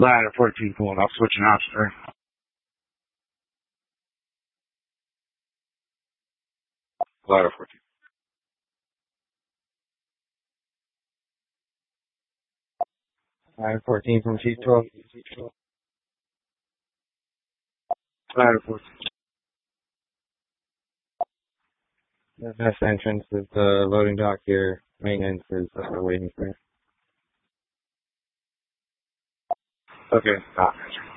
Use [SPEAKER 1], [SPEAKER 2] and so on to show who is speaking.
[SPEAKER 1] Ladder 14 pulling off, switching out, sir. Ladder 14.
[SPEAKER 2] Ladder 14 from Chief 12.
[SPEAKER 1] Ladder 14.
[SPEAKER 2] The best entrance is the loading dock here. Maintenance is waiting for.
[SPEAKER 1] Okay, stop.